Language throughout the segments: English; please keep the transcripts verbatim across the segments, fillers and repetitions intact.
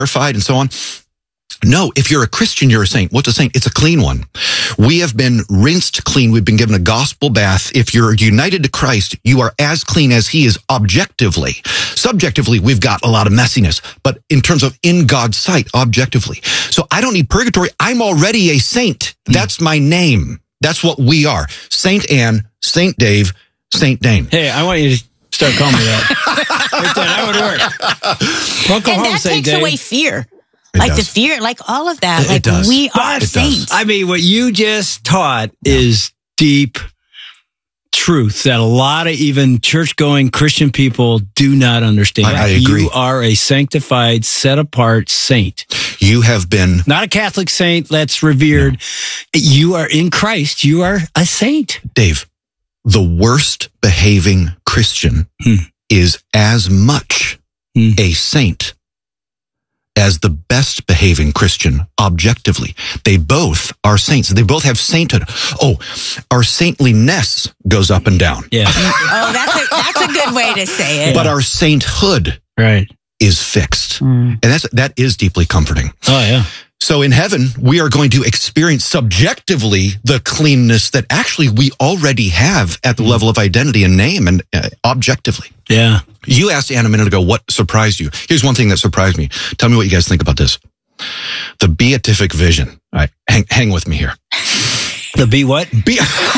purified and so on. No, if you're a Christian, you're a saint. What's a saint? It's a clean one. We have been rinsed clean. We've been given a gospel bath. If you're united to Christ, you are as clean as he is objectively. Subjectively, we've got a lot of messiness. But in terms of in God's sight, objectively. So I don't need purgatory. I'm already a saint. That's my name. That's what we are. Saint Anne, Saint Dave, Saint Dane. Hey, I want you to start calling me that. Right there, that would work. Welcome and home, that Saint takes Dave. away fear. It like does. the fear, like all of that. It like does. we are It does. saints. I mean, what you just taught is deep truth that a lot of even church-going Christian people do not understand. I- I agree. You are a sanctified, set-apart saint. You have been, Not a Catholic saint that's revered. You are in Christ. You are a saint. Dave, the worst behaving Christian Hmm. is as much Hmm. a saint as the best behaving Christian objectively. They both are saints. They both have sainthood. Oh, our saintliness goes up and down, Yeah. Oh, that's a that's a good way to say it. but our sainthood Right. is fixed. Mm. And that's, that is deeply comforting. Oh, yeah. So in heaven, we are going to experience subjectively the cleanness that actually we already have at the level of identity and name and uh, objectively. Yeah. You asked Anne a minute ago, what surprised you? Here's one thing that surprised me. Tell me what you guys think about this. The beatific vision. All right, hang, hang with me here. The be what? Be-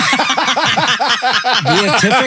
Beatific?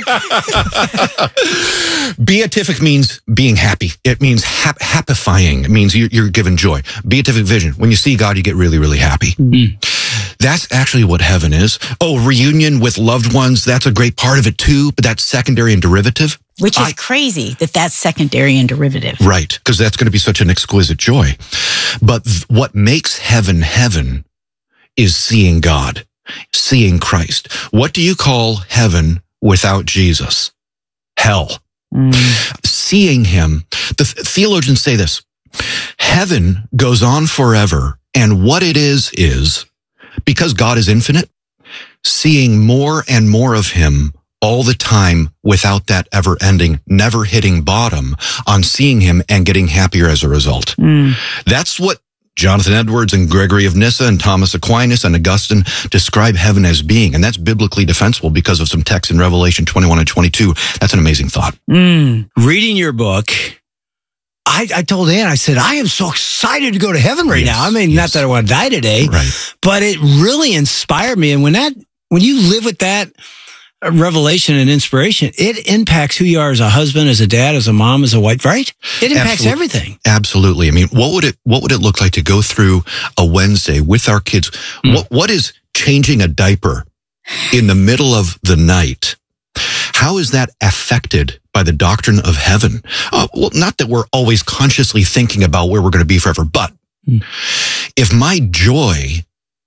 Beatific means being happy. It means hap- happifying. It means you're, you're given joy. Beatific vision. When you see God, you get really, really happy. Mm. That's actually what heaven is. Oh, reunion with loved ones. That's a great part of it too, but that's secondary and derivative. Which is I- crazy that that's secondary and derivative. Right, because that's going to be such an exquisite joy. But th- what makes heaven heaven is seeing God, seeing Christ. What do you call heaven without Jesus? Hell. Mm. Seeing him, the th- theologians say this, heaven goes on forever, and what it is is, because God is infinite, seeing more and more of him all the time without that ever ending, never hitting bottom on seeing him and getting happier as a result. Mm. That's what Jonathan Edwards and Gregory of Nyssa and Thomas Aquinas and Augustine describe heaven as being. And that's biblically defensible because of some texts in Revelation twenty-one and twenty-two. That's an amazing thought. Mm. Reading your book, I, I told Ann, I said, I am so excited to go to heaven right Yes, now. I mean, yes. not that I want to die today, Right. but it really inspired me. And when that, when you live with that revelation and inspiration, it impacts who you are as a husband, as a dad, as a mom, as a wife, right? It impacts Absolute- everything. Absolutely. I mean, what would it, what would it look like to go through a Wednesday with our kids? Mm. What, what is changing a diaper in the middle of the night? How is that affected by the doctrine of heaven? Uh, well, not that we're always consciously thinking about where we're going to be forever, but Mm. if my joy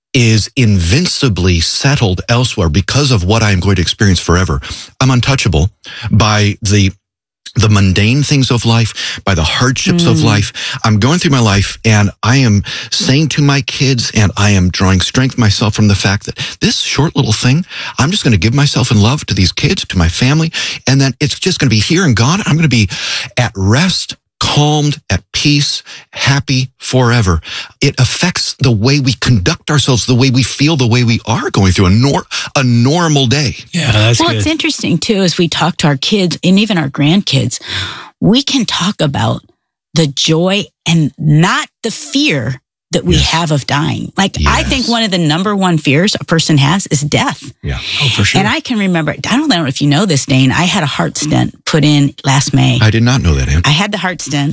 is invincibly settled elsewhere because of what I'm going to experience forever, I'm untouchable by the the mundane things of life, by the hardships Mm. of life. I'm going through my life and I am saying to my kids, and I am drawing strength myself from the fact that this short little thing, I'm just going to give myself in love to these kids, to my family, and then it's just going to be here and gone. I'm going to be at rest, calmed, at peace, happy forever. It affects the way we conduct ourselves, the way we feel, the way we are going through a, nor- a normal day. Yeah, that's Well, good. it's interesting too, as we talk to our kids and even our grandkids, we can talk about the joy and not the fear that we Yes. have of dying. Like, I Yes. think one of the number one fears a person has is death. Yeah. Oh, for sure. And I can remember, I don't know if you know this, Dane, I had a heart stent put in last May. I did not know that, Ann. I had the heart stent.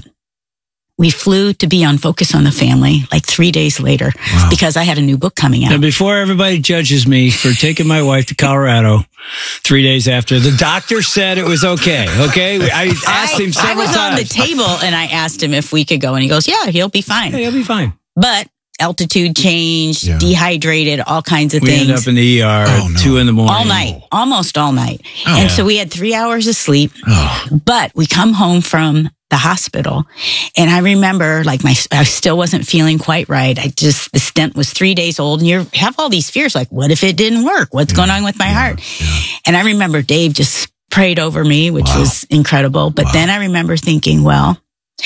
We flew to be on Focus on the Family like three days later Wow. because I had a new book coming Now, out. before everybody judges me for taking my wife to Colorado three days after, the doctor said it was okay. Okay, I asked him I, I several was on the times. table and I asked him if we could go, and he goes, "Yeah, he'll be fine." Hey, he'll be fine. But altitude change, Yeah. dehydrated, all kinds of We things. end up in the E R Oh, at no. two in the morning. all night, almost all night. Oh. and so we had three hours of sleep, Oh, but we come home from the hospital. And I remember like my, I still wasn't feeling quite right. I just, the stent was three days old and you have all these fears. Like, what if it didn't work? What's going on with my heart? yeah. And I remember Dave just prayed over me, which Wow. was incredible. But Wow. then I remember thinking, well,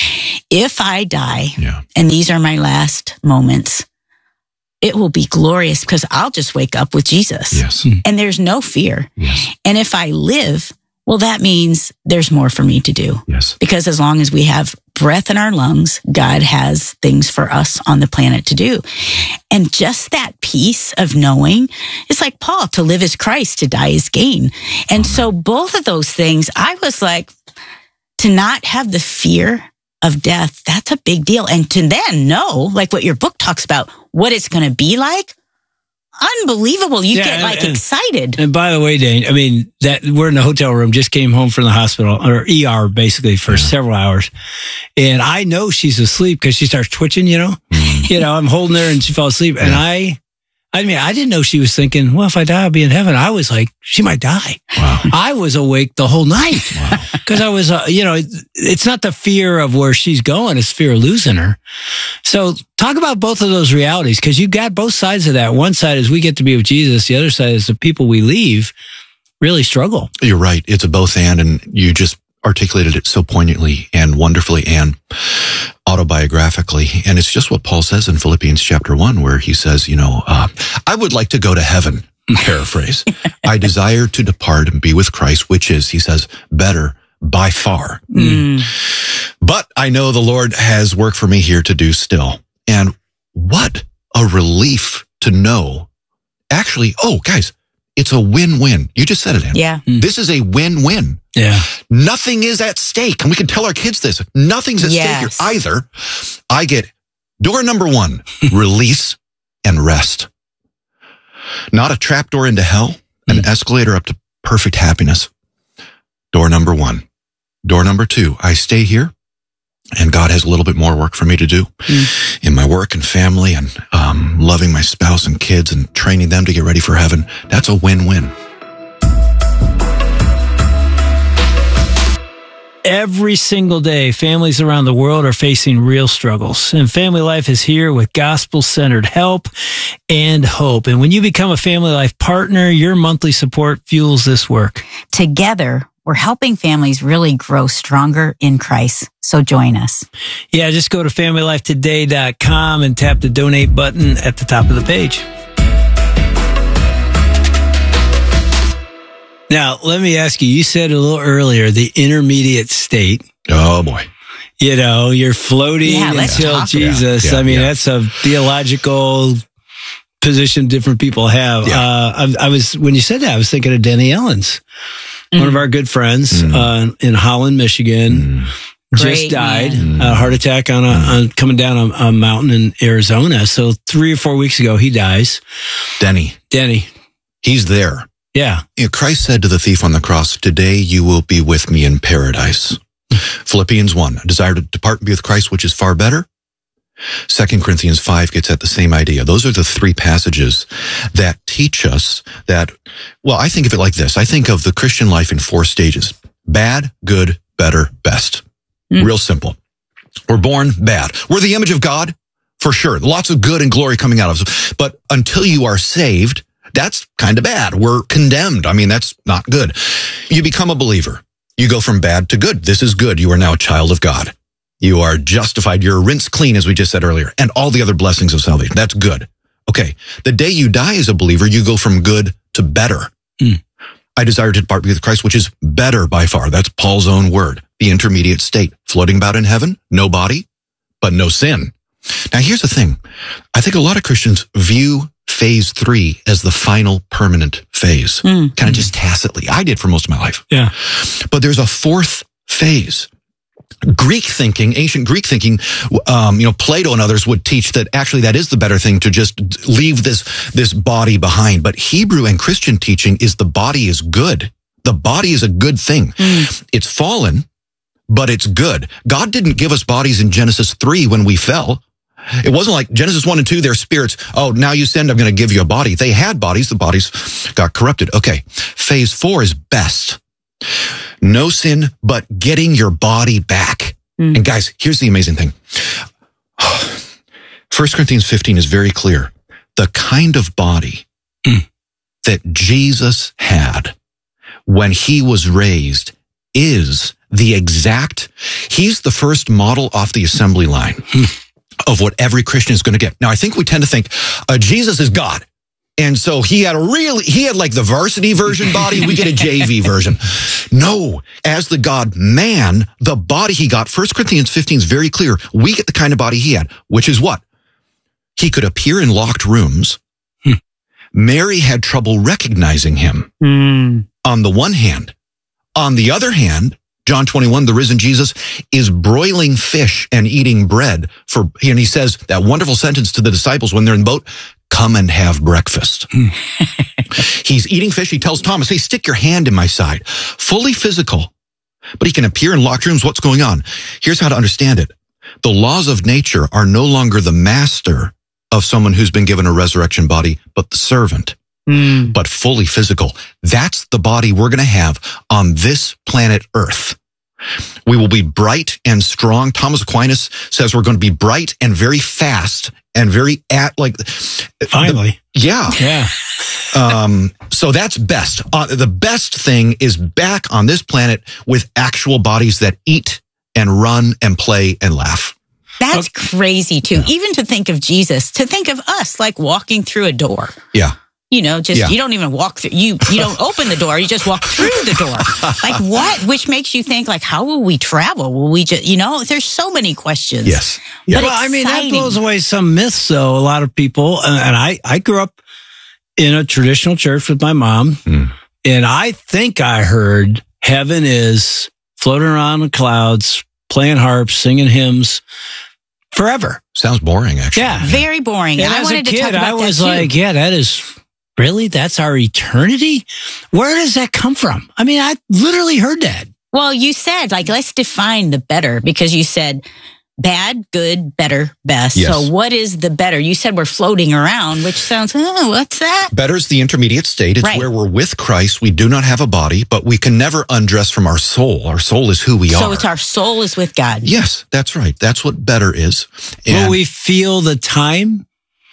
if I die, Yeah. and these are my last moments, it will be glorious because I'll just wake up with Jesus. Yes. And there's no fear. Yes. And if I live, well, that means there's more for me to do. Yes. Because as long as we have breath in our lungs, God has things for us on the planet to do. And just that peace of knowing, it's like Paul, to live is Christ, to die is gain. And so both of those things, I was like, to not have the fear of death, that's a big deal. And to then know, like what your book talks about, what it's going to be like, unbelievable. You Yeah, get and- like and- excited. And by the way, Dane, I mean, that we're in the hotel room, just came home from the hospital, or E R basically, for several hours. And I know she's asleep because she starts twitching, you know? You know, I'm holding her and she fell asleep. And I, I mean, I didn't know she was thinking, well, if I die, I'll be in heaven. I was like, she might die. Wow. I was awake the whole night because I was, uh, you know, it's not the fear of where she's going. It's fear of losing her. So talk about both of those realities, because you got both sides of that. One side is we get to be with Jesus. The other side is the people we leave really struggle. You're right. It's a both and, and you just articulated it so poignantly and wonderfully and autobiographically. And it's just what Paul says in Philippians chapter one, where he says, you know, uh, I would like to go to heaven, paraphrase. I desire to depart and be with Christ, which is, he says, better by far. Mm. But I know the Lord has work for me here to do still. And what a relief to know. Actually, oh, guys, it's a win-win. You just said it, Ann. Yeah. This is a win-win. Yeah. Nothing is at stake. And we can tell our kids this. Nothing's at Yes. stake here either. I get door number one, release and rest. Not a trapdoor into hell, an Mm. escalator up to perfect happiness. Door number one. Door number two, I stay here, and God has a little bit more work for me to do Mm. in my work and family, and um, loving my spouse and kids and training them to get ready for heaven. That's a win-win. Every single day, families around the world are facing real struggles, and Family Life is here with gospel-centered help and hope. And when you become a Family Life partner, your monthly support fuels this work. Together, we're helping families really grow stronger in Christ. So join us. Yeah, just go to family life today dot com and tap the donate button at the top of the page. Now, let me ask you, you said a little earlier, the intermediate state. Oh, boy. You know, you're floating Yeah, let's until talk. Jesus. Yeah, yeah, I mean, yeah. that's a theological position different people have. Yeah. Uh, I, I was, when you said that, I was thinking of Denny Ellens, one of our good friends Mm. uh, in Holland, Michigan. Mm. Just Great died, man. a heart attack on a, on coming down a, a mountain in Arizona. So three or four weeks ago, he dies. Denny, Denny. he's there. Yeah. You know, Christ said to the thief on the cross, today you will be with me in paradise. Philippians one, a desire to depart and be with Christ, which is far better. Second Corinthians five gets at the same idea. Those are the three passages that teach us that, well, I think of it like this. I think of the Christian life in four stages. Bad, good, better, best. Mm. Real simple. We're born bad. We're the image of God, for sure. Lots of good and glory coming out of us. But until you are saved, that's kind of bad. We're condemned. I mean, that's not good. You become a believer. You go from bad to good. This is good. You are now a child of God. You are justified. You're rinsed clean, as we just said earlier, and all the other blessings of salvation. That's good. Okay. The day you die as a believer, you go from good to better. Mm. I desire to depart with Christ, which is better by far. That's Paul's own word. The intermediate state. Floating about in heaven, no body, but no sin. Now, here's the thing. I think a lot of Christians view phase three as the final permanent phase, Mm. kind of just tacitly. I did for most of my life. Yeah. But there's a fourth phase. Greek thinking, ancient Greek thinking, um, you know, Plato and others would teach that actually that is the better thing, to just leave this, this body behind. But Hebrew and Christian teaching is the body is good. The body is a good thing. Mm. It's fallen, but it's good. God didn't give us bodies in Genesis three when we fell. It wasn't like Genesis one and two, their spirits, oh, now you sinned, I'm going to give you a body. They had bodies, the bodies got corrupted. Okay, phase four is best. No sin, but getting your body back. Mm. And guys, here's the amazing thing. First Corinthians fifteen is very clear. The kind of body Mm. that Jesus had when he was raised is the exact, he's the first model off the assembly line of what every Christian is going to get. Now, I think we tend to think uh, Jesus is God. And so he had a really, he had like the varsity version body. We get a J V version. No, as the God man, the body he got, First Corinthians fifteen is very clear. We get the kind of body he had, which is what? He could appear in locked rooms. Hmm. Mary had trouble recognizing him mm. on the one hand. On the other hand, John twenty-one, the risen Jesus is broiling fish and eating bread for, and he says that wonderful sentence to the disciples when they're in the boat, come and have breakfast. He's eating fish. He tells Thomas, hey, stick your hand in my side. Fully physical, but he can appear in locked rooms. What's going on? Here's how to understand it. The laws of nature are no longer the master of someone who's been given a resurrection body, but the servant, mm. but fully physical. That's the body we're going to have on this planet Earth. We will be bright and strong. Thomas Aquinas says we're going to be bright and very fast and very at like. Finally. The, yeah. Yeah. um, so that's best. Uh, the best thing is back on this planet with actual bodies that eat and run and play and laugh. That's okay. Crazy too. Yeah. Even to think of Jesus, to think of us like walking through a door. Yeah. You know, just, yeah. you don't even walk through, you, you don't open the door, you just walk through the door. Like what? Which makes you think like, how will we travel? Will we just, you know, there's so many questions. Yes. Yeah. Well, I mean, that blows away some myths though. A lot of people, and I, I grew up in a traditional church with my mom, mm. and I think I heard heaven is floating around in clouds, playing harps, singing hymns forever. Sounds boring, actually. Yeah. Very boring. And I as wanted a kid, to talk about I was that like, too. yeah, that is really, that's our eternity? Where does that come from? I mean, I literally heard that. Well, you said, like, let's define the better, because you said bad, good, better, best. Yes. So what is the better? You said we're floating around, which sounds, oh, what's that? Better is the intermediate state. It's right. where we're with Christ. We do not have a body, but we can never undress from our soul. Our soul is who we so are. So it's our soul is with God. Yes, that's right. That's what better is. And will we feel the time?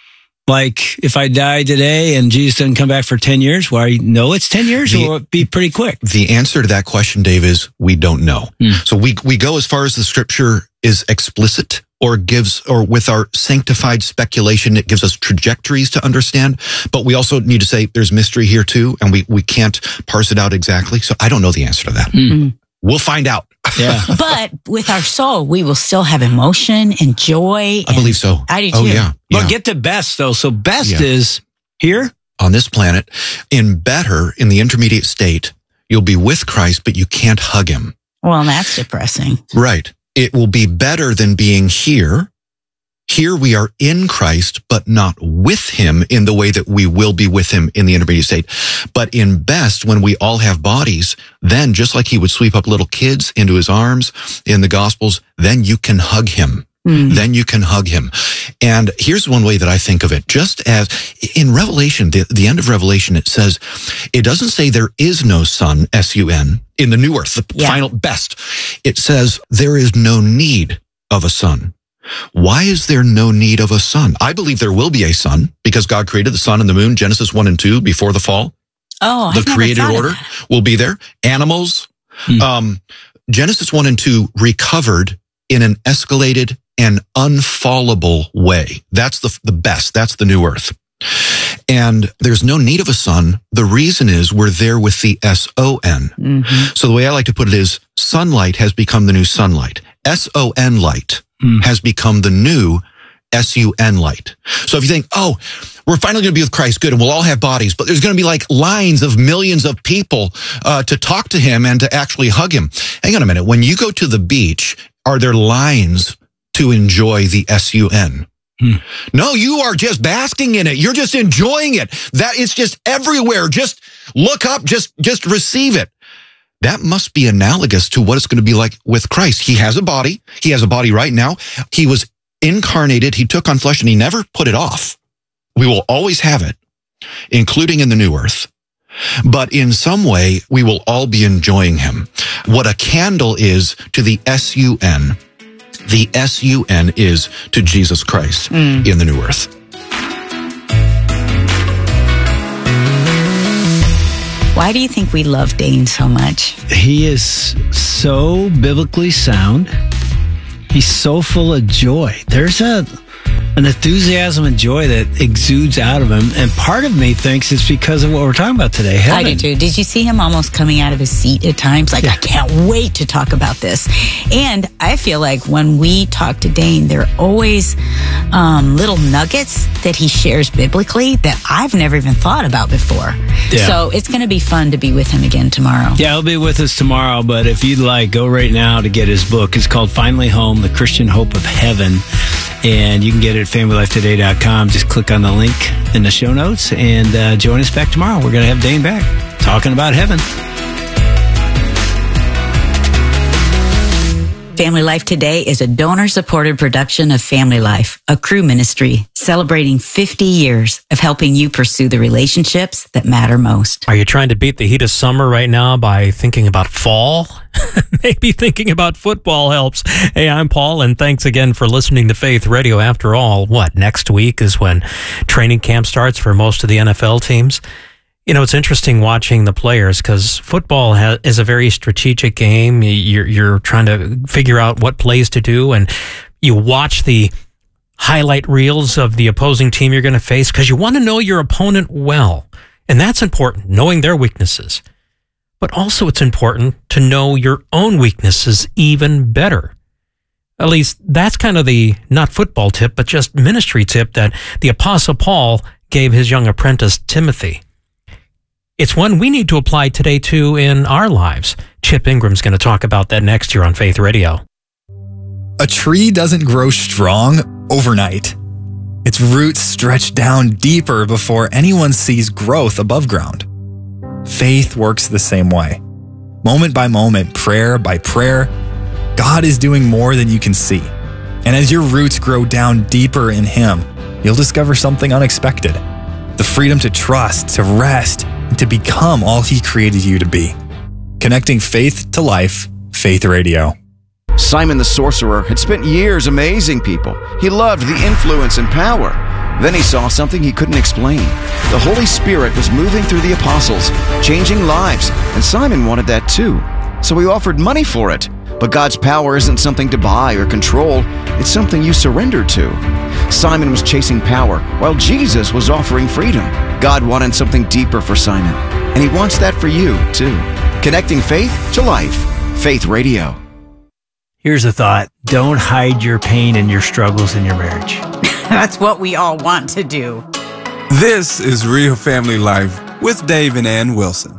Like if I die today and Jesus doesn't come back for ten years, well, I know it's ten years the, or will it be pretty quick? The answer to that question, Dave, is we don't know. Mm. So we, we go as far as the scripture is explicit or gives, or with our sanctified speculation, it gives us trajectories to understand. But we also need to say there's mystery here too, and we, we can't parse it out exactly. So I don't know the answer to that. Mm. We'll find out. Yeah. But with our soul, we will still have emotion and joy. And I believe so. I do too. Oh, yeah. Well, yeah. get the best though. So best yeah. is here on this planet. In better, in the intermediate state, you'll be with Christ, but you can't hug him. Well, that's depressing. Right. It will be better than being here. Here we are in Christ, but not with him in the way that we will be with him in the intermediate state. But in best, when we all have bodies, then just like he would sweep up little kids into his arms in the Gospels, then you can hug him. Mm. Then you can hug him. And here's one way that I think of it. Just as in Revelation, the, the end of Revelation, it says, it doesn't say there is no sun, S U N, in the new earth, the yeah. final best. It says there is no need of a sun. Why is there no need of a sun? I believe there will be a sun because God created the sun and the moon, Genesis one and two, before the fall. Oh, the created order will be there. Animals. Hmm. Um, Genesis one and two recovered in an escalated and unfallable way. That's the, the best. That's the new earth. And there's no need of a sun. The reason is we're there with the S O N. Mm-hmm. So the way I like to put it is sunlight has become the new sunlight. S O N light mm. has become the new S U N light. So if you think, oh, we're finally going to be with Christ, good, and we'll all have bodies, but there's going to be like lines of millions of people uh, to talk to him and to actually hug him. Hang on a minute. When you go to the beach, are there lines to enjoy the S U N? Hmm. No, you are just basking in it. You're just enjoying it. That it's just everywhere. Just look up, just, just receive it. That must be analogous to what it's going to be like with Christ. He has a body. He has a body right now. He was incarnated. He took on flesh and he never put it off. We will always have it, including in the new earth. But in some way, we will all be enjoying him. What a candle is to the S U N, the S U N is to Jesus Christ mm. in the new earth. Why do you think we love Dane so much? He is so biblically sound. He's so full of joy. There's a an enthusiasm and joy that exudes out of him. And part of me thinks it's because of what we're talking about today. Heaven. I do too. Did you see him almost coming out of his seat at times? Like, yeah. I can't wait to talk about this. And I feel like when we talk to Dane, there are always um, little nuggets that he shares biblically that I've never even thought about before. Yeah. So it's going to be fun to be with him again tomorrow. Yeah, he'll be with us tomorrow. But if you'd like, go right now to get his book. It's called Finally Home, The Christian Hope of Heaven. And you can get it at family life today dot com. Just click on the link in the show notes and uh, join us back tomorrow. We're going to have Dane back talking about heaven. Family Life Today is a donor-supported production of Family Life, a Cru ministry celebrating fifty years of helping you pursue the relationships that matter most. Are you trying to beat the heat of summer right now by thinking about fall? Maybe thinking about football helps. Hey, I'm Paul, and thanks again for listening to Faith Radio. After all, what, next week is when training camp starts for most of the N F L teams? You know, it's interesting watching the players because football ha- is a very strategic game. You're, you're trying to figure out what plays to do, and you watch the highlight reels of the opposing team you're going to face because you want to know your opponent well. And that's important, knowing their weaknesses. But also it's important to know your own weaknesses even better. At least that's kind of the, not football tip, but just ministry tip that the Apostle Paul gave his young apprentice Timothy. It's one we need to apply today, too, in our lives. Chip Ingram's going to talk about that next year on Faith Radio. A tree doesn't grow strong overnight. Its roots stretch down deeper before anyone sees growth above ground. Faith works the same way. Moment by moment, prayer by prayer, God is doing more than you can see. And as your roots grow down deeper in Him, you'll discover something unexpected. The freedom to trust, to rest, and to become all He created you to be. Connecting faith to life, Faith Radio. Simon the sorcerer had spent years amazing people. He loved the influence and power. Then he saw something he couldn't explain. The Holy Spirit was moving through the apostles, changing lives, and Simon wanted that too. So he offered money for it. But God's power isn't something to buy or control. It's something you surrender to. Simon was chasing power, while Jesus was offering freedom. God wanted something deeper for Simon, and He wants that for you, too. Connecting faith to life. Faith Radio. Here's a thought. Don't hide your pain and your struggles in your marriage. That's what we all want to do. This is Real Family Life with Dave and Ann Wilson.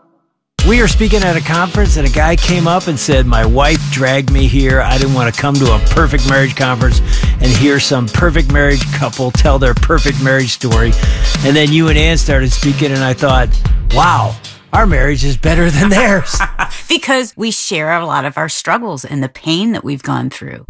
We were speaking at a conference and a guy came up and said, my wife dragged me here. I didn't want to come to a perfect marriage conference and hear some perfect marriage couple tell their perfect marriage story. And then you and Ann started speaking and I thought, wow, our marriage is better than theirs. Because we share a lot of our struggles and the pain that we've gone through.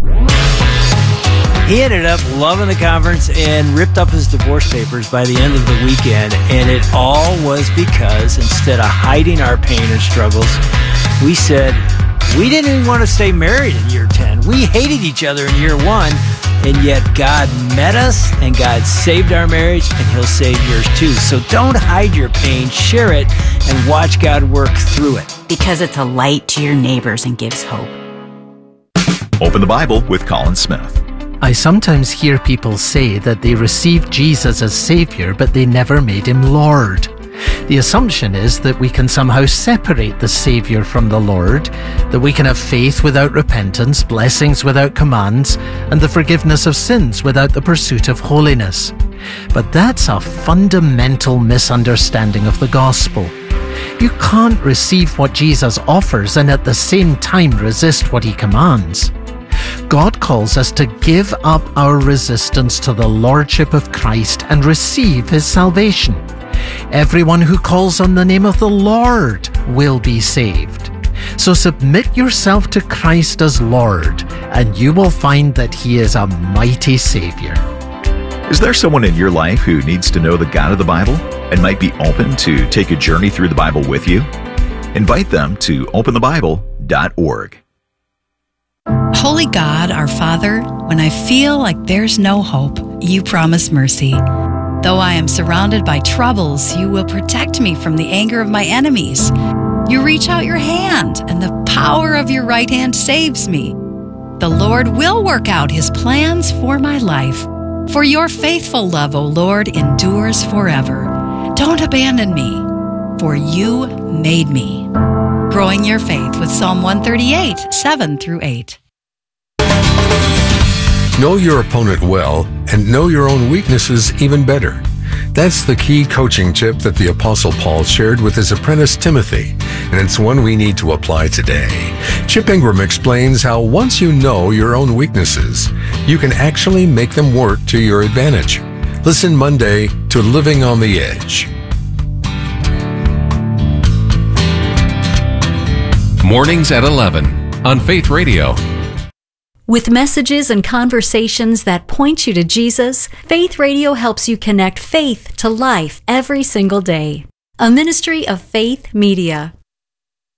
He ended up loving the conference and ripped up his divorce papers by the end of the weekend. And it all was because instead of hiding our pain and struggles, we said we didn't even want to stay married in year ten. We hated each other in year one. And yet God met us and God saved our marriage and He'll save yours too. So don't hide your pain, share it, and watch God work through it. Because it's a light to your neighbors and gives hope. Open the Bible with Colin Smith. I sometimes hear people say that they received Jesus as Savior, but they never made Him Lord. The assumption is that we can somehow separate the Savior from the Lord, that we can have faith without repentance, blessings without commands, and the forgiveness of sins without the pursuit of holiness. But that's a fundamental misunderstanding of the gospel. You can't receive what Jesus offers and at the same time resist what He commands. God calls us to give up our resistance to the Lordship of Christ and receive His salvation. Everyone who calls on the name of the Lord will be saved. So submit yourself to Christ as Lord, and you will find that He is a mighty Savior. Is there someone in your life who needs to know the God of the Bible and might be open to take a journey through the Bible with you? Invite them to open the bible dot org. Holy God, our Father, when I feel like there's no hope, you promise mercy. Though I am surrounded by troubles, you will protect me from the anger of my enemies. You reach out your hand, and the power of your right hand saves me. The Lord will work out his plans for my life. For your faithful love, O Lord, endures forever. Don't abandon me, for you made me. Growing your faith with Psalm one thirty-eight, seven through eight. Know your opponent well and know your own weaknesses even better. That's the key coaching tip that the Apostle Paul shared with his apprentice Timothy, and it's one we need to apply today. Chip Ingram explains how once you know your own weaknesses, you can actually make them work to your advantage. Listen Monday to Living on the Edge. Mornings at eleven on Faith Radio. With messages and conversations that point you to Jesus, Faith Radio helps you connect faith to life every single day. A ministry of Faith Media.